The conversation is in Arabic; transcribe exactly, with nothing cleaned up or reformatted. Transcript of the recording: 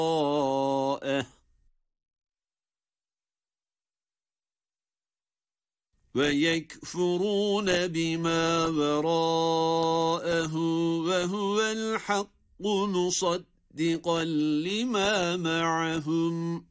ويكفرون بما وراءه وهو الحق مصدقا لما معهم